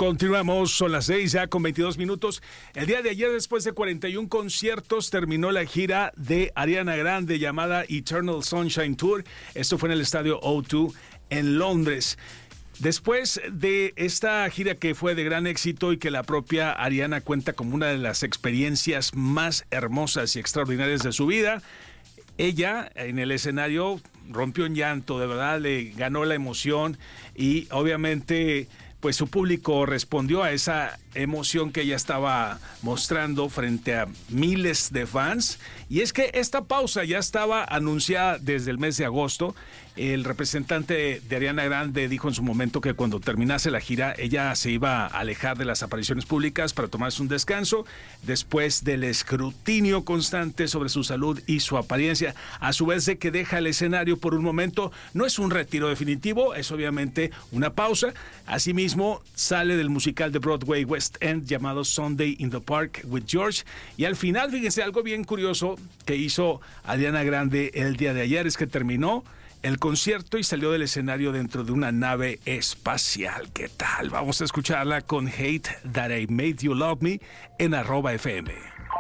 Continuamos, son las 6 ya con 22 minutos. El día de ayer, después de 41 conciertos, terminó la gira de Ariana Grande llamada Eternal Sunshine Tour. Esto fue en el estadio O2 en Londres. Después de esta gira que fue de gran éxito y que la propia Ariana cuenta como una de las experiencias más hermosas y extraordinarias de su vida, ella en el escenario rompió en llanto, de verdad le ganó la emoción y obviamente pues su público respondió a esa emoción que ella estaba mostrando frente a miles de fans. Y es que esta pausa ya estaba anunciada desde el mes de agosto. El representante de Ariana Grande dijo en su momento que cuando terminase la gira ella se iba a alejar de las apariciones públicas para tomarse un descanso después del escrutinio constante sobre su salud y su apariencia. A su vez de que deja el escenario por un momento, no es un retiro definitivo, es obviamente una pausa. Asimismo, sale del musical de Broadway West End llamado Sunday in the Park with George. Y al final, fíjense, algo bien curioso que hizo Ariana Grande el día de ayer es que terminó el concierto y salió del escenario dentro de una nave espacial. ¿Qué tal? Vamos a escucharla con Hate That I Made You Love Me en @FM.